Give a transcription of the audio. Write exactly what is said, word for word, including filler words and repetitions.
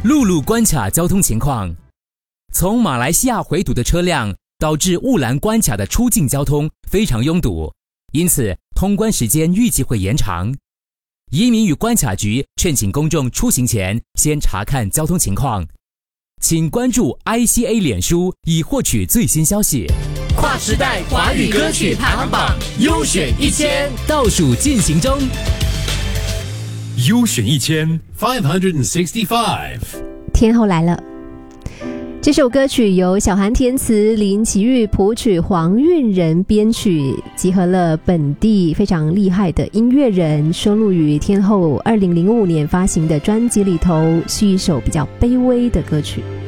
陆路关卡交通情况。从马来西亚回堵的车辆导致雾兰关卡的出境交通非常拥堵，因此通关时间预计会延长。移民与关卡局劝请公众出行前先查看交通情况。请关注 I C A 脸书以获取最新消息。 跨时代华语歌曲排行榜优选一千倒数进行中。 优选一千 five sixty-five。 天后来了。这首歌曲由小韩填词，林奇玉谱曲，黄韵仁编曲，集合了本地非常厉害的音乐人，收录于天后二零零五年发行的专辑里头，是一首比较卑微的歌曲。